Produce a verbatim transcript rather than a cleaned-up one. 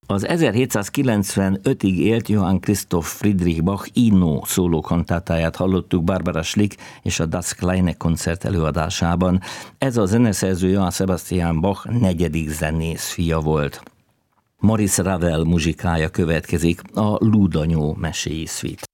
Az ezerhétszázkilencvenötig élt Johann Christoph Friedrich Bach Ino szólókantátáját hallottuk Barbara Schlick és a Das Kleine koncert előadásában. Ez a zeneszerző Johann Sebastian Bach negyedik zenész fia volt. Maurice Ravel muzsikája következik, a Lúdanyó meséi szvit.